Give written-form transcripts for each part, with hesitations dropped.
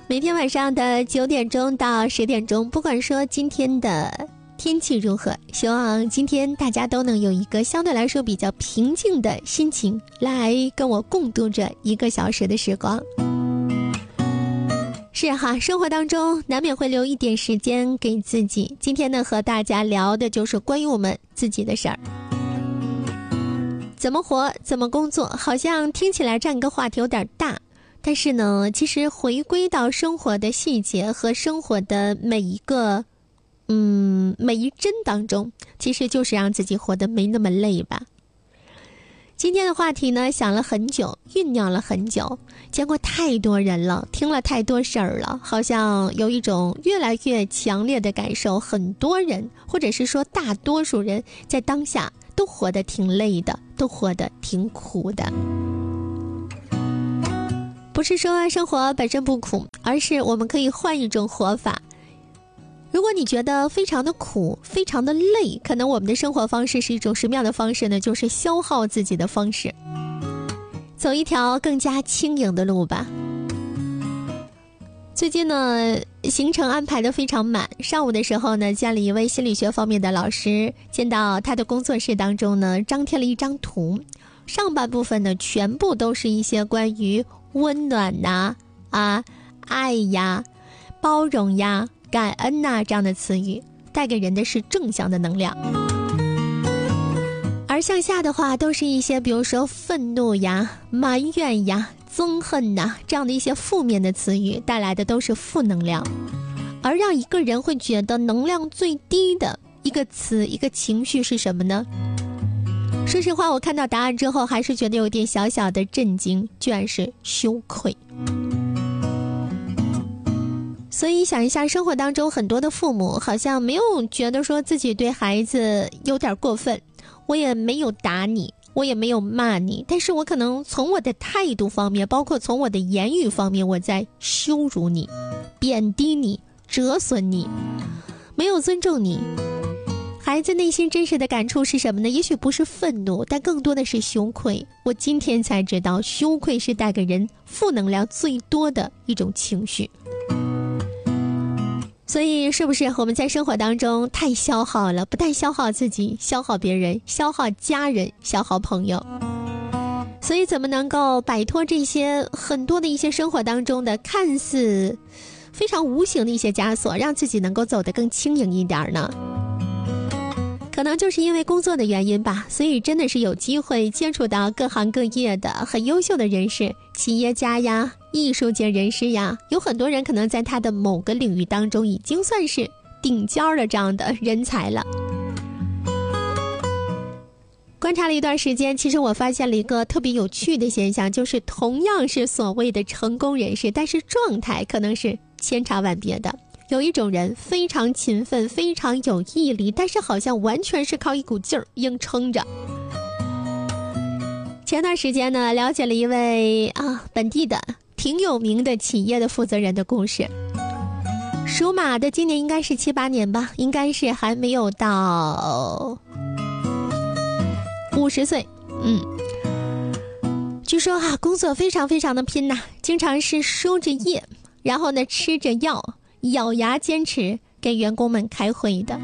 每天晚上的9点钟到10点钟，不管说今天的天气如何，希望今天大家都能有一个相对来说比较平静的心情，来跟我共度这1个小时的时光。是哈，生活当中难免会留一点时间给自己。今天呢，和大家聊的就是关于我们自己的事儿。怎么活，怎么工作，好像听起来这样一个话题有点大。但是呢，其实回归到生活的细节和生活的每一帧当中，其实就是让自己活得没那么累吧。今天的话题呢，想了很久，酝酿了很久，见过太多人了，听了太多事儿了，好像有一种越来越强烈的感受，很多人或者是说大多数人在当下都活得挺累的，都活得挺苦的。不是说生活本身不苦，而是我们可以换一种活法。如果你觉得非常的苦，非常的累，可能我们的生活方式是一种什么样的方式呢？就是消耗自己的方式，走一条更加轻盈的路吧。最近呢，行程安排得非常满，上午的时候呢，见了一位心理学方面的老师，见到他的工作室当中呢，张贴了一张图，上半部分呢，全部都是一些关于温暖呐、爱呀、包容呀、感恩呐这样的词语，带给人的是正向的能量。而向下的话，都是一些比如说愤怒呀、埋怨呀、憎恨呐这样的一些负面的词语，带来的都是负能量。而让一个人会觉得能量最低的一个词、一个情绪是什么呢？说实话，我看到答案之后还是觉得有点小小的震惊，居然是羞愧。所以想一下，生活当中很多的父母好像没有觉得说自己对孩子有点过分，我也没有打你，我也没有骂你，但是我可能从我的态度方面，包括从我的言语方面，我在羞辱你、贬低你、折损你，没有尊重你。孩子内心真实的感触是什么呢？也许不是愤怒，但更多的是羞愧。我今天才知道，羞愧是带给人负能量最多的一种情绪。所以是不是我们在生活当中太消耗了，不但消耗自己，消耗别人，消耗家人，消耗朋友。所以怎么能够摆脱这些很多的一些生活当中的看似非常无形的一些枷锁，让自己能够走得更轻盈一点呢？可能就是因为工作的原因吧，所以真的是有机会接触到各行各业的很优秀的人士，企业家呀、艺术界人士呀，有很多人可能在他的某个领域当中已经算是顶尖的这样的人才了。观察了一段时间，其实我发现了一个特别有趣的现象，就是同样是所谓的成功人士，但是状态可能是千差万别的。有一种人非常勤奋，非常有毅力，但是好像完全是靠一股劲儿硬撑着。前段时间呢，了解了一位本地的挺有名的企业的负责人的故事。属马的，今年应该是7、8年吧，应该是还没有到50岁。据说工作非常非常的拼呐，经常是输着液，然后呢吃着药，咬牙坚持给员工们开会的。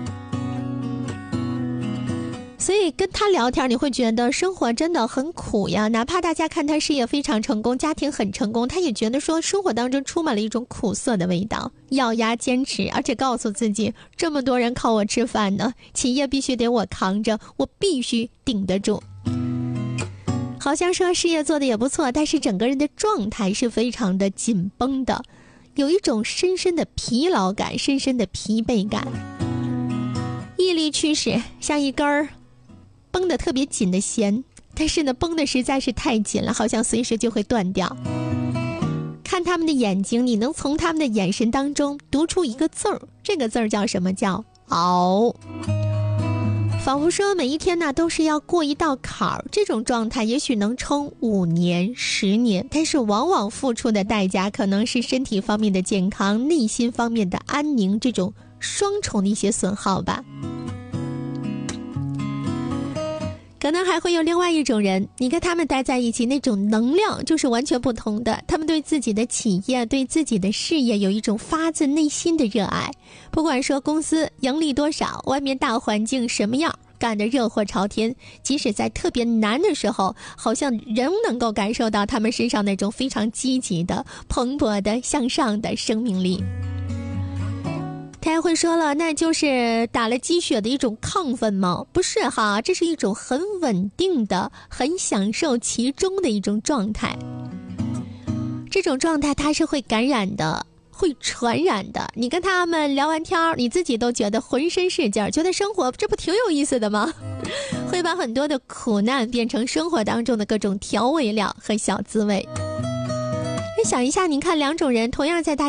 所以跟他聊天，你会觉得生活真的很苦呀。哪怕大家看他事业非常成功，家庭很成功，他也觉得说生活当中充满了一种苦涩的味道。咬牙坚持，而且告诉自己，这么多人靠我吃饭呢，企业必须得我扛着，我必须顶得住。好像说事业做得也不错，但是整个人的状态是非常的紧绷的，有一种深深的疲劳感，深深的疲惫感。毅力驱使，像一根绷得特别紧的弦，但是呢绷得实在是太紧了，好像随时就会断掉。看他们的眼睛，你能从他们的眼神当中读出一个字儿，这个字儿叫什么？叫熬。仿佛说每一天呢都是要过一道坎儿，这种状态也许能撑5年、10年，但是往往付出的代价可能是身体方面的健康，内心方面的安宁，这种双重的一些损耗吧。 可能还会有另外一种人，你跟他们待在一起，那种能量就是完全不同的。他们对自己的企业，对自己的事业有一种发自内心的热爱，不管说公司盈利多少，外面大环境什么样，干得热火朝天，即使在特别难的时候，好像仍能够感受到他们身上那种非常积极的、蓬勃的、向上的生命力。他还会说了，那就是打了鸡血的一种亢奋吗？不是哈，这是一种很稳定的、很享受其中的一种状态。这种状态它是会感染的，会传染的。你跟他们聊完天，你自己都觉得浑身是劲儿，觉得生活这不挺有意思的吗？会把很多的苦难变成生活当中的各种调味料和小滋味。想一下，你看两种人同样在大